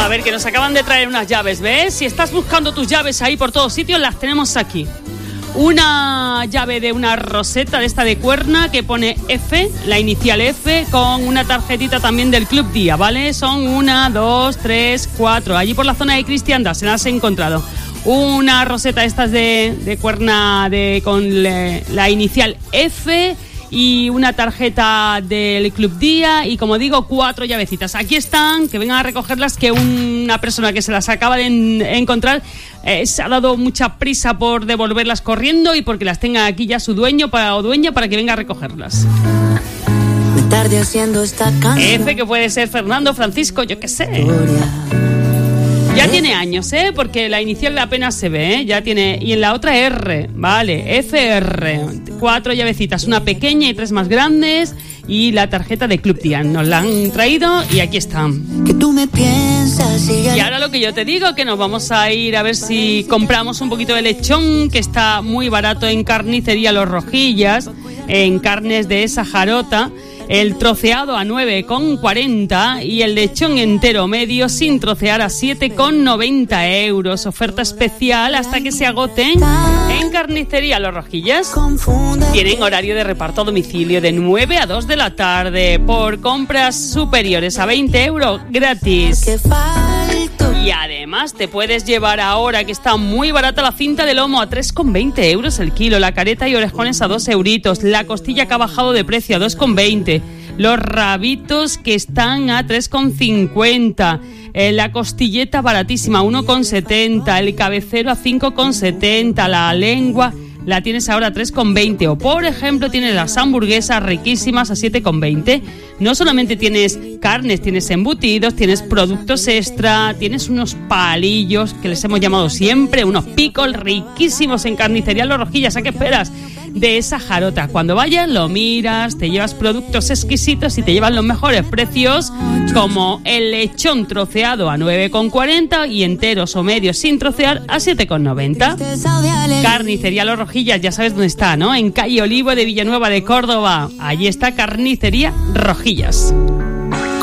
ver, que nos acaban de traer unas llaves, ¿ves? Si estás buscando tus llaves ahí por todos sitios, las tenemos aquí. Una llave de una roseta de esta de cuerna que pone F, la inicial F, con una tarjetita también del Club Día, ¿vale? Son 1, 2, 3, 4. Allí por la zona de Cristiandad se las he encontrado. Una roseta estas de cuerna con la inicial F y una tarjeta del Club Día y, como digo, 4 llavecitas. Aquí están, que vengan a recogerlas, que una persona que se las acaba de encontrar se ha dado mucha prisa por devolverlas corriendo y porque las tenga aquí ya su dueño o dueña para que venga a recogerlas. F, que puede ser Fernando, Francisco, yo qué sé. Ya tiene años, porque la inicial apenas se ve, ya tiene. Y en la otra R, vale, FR. 4 llavecitas, una pequeña y 3 más grandes. Y la tarjeta de Club Día. Nos la han traído y aquí están. Que tú me piensas y ahora lo que yo te digo, que nos vamos a ir a ver si compramos un poquito de lechón, que está muy barato en Carnicería Los Rojillas, en carnes de esa jarota. El troceado a 9,40 y el lechón entero medio sin trocear a 7,90 euros. Oferta especial hasta que se agoten en Carnicería Los Rojillas. Tienen horario de reparto a domicilio de 9 a 2 de la tarde. Por compras superiores a 20 euros gratis. Y además te puedes llevar ahora, que está muy barata, la cinta de lomo a 3,20 euros el kilo, la careta y orejones a 2 euritos, la costilla que ha bajado de precio a 2,20, los rabitos que están a 3,50, la costilleta baratísima 1,70, el cabecero a 5,70, la lengua la tienes ahora a 3,20, o por ejemplo tienes las hamburguesas riquísimas a 7,20. No solamente tienes carnes, tienes embutidos, tienes productos extra, tienes unos palillos que les hemos llamado siempre, unos picos riquísimos en Carnicería Los Rojillas. ¿A qué esperas de esa jarota? Cuando vayas lo miras, te llevas productos exquisitos y te llevan los mejores precios, como el lechón troceado a 9,40 y enteros o medios sin trocear a 7,90. Carnicería Los Rojillas, ya sabes dónde está, ¿no? En calle Olivo de Villanueva de Córdoba. Allí está Carnicería Rojillas.